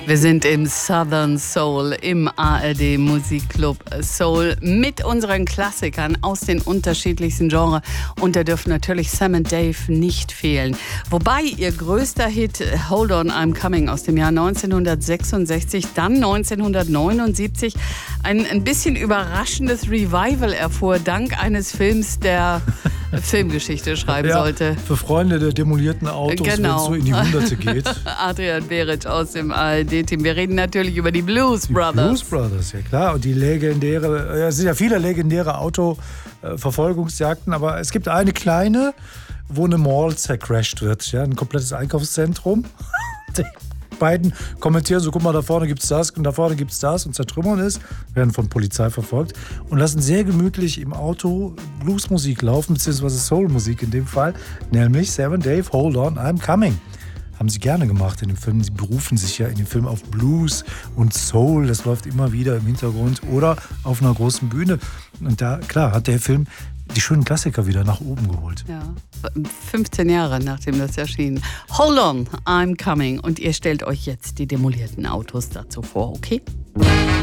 Wir sind im Southern Soul, im ARD Musikclub Soul mit unseren Klassikern aus den unterschiedlichsten Genres. Und da dürfen natürlich Sam und Dave nicht fehlen. Wobei ihr größter Hit Hold On, I'm Coming aus dem Jahr 1966, dann 1979 ein bisschen überraschendes Revival erfuhr, dank eines Films, der Filmgeschichte schreiben sollte. Für Freunde der demolierten Autos, wenn es so in die Hunderte geht. Adrian Beric aus dem ARD-Team. Wir reden natürlich über die Blues Brothers. Die Blues Brothers, ja klar. Und die legendäre, es sind ja viele legendäre Autoverfolgungsjagden, aber es gibt eine kleine, wo eine Mall zercrasht wird. Ja, ein komplettes Einkaufszentrum. Die beiden kommentieren so, guck mal, da vorne gibt's das und da vorne gibt's das und zertrümmern es, werden von Polizei verfolgt und lassen sehr gemütlich im Auto Bluesmusik laufen, beziehungsweise Soulmusik in dem Fall, nämlich Sam und Dave, Hold On, I'm Coming. Haben sie gerne gemacht in dem Film. Sie berufen sich ja in dem Film auf Blues und Soul. Das läuft immer wieder im Hintergrund oder auf einer großen Bühne. Und da, klar, hat der Film die schönen Klassiker wieder nach oben geholt. Ja, 15 Jahre nachdem das erschien. Hold On, I'm Coming. Und ihr stellt euch jetzt die demolierten Autos dazu vor, okay?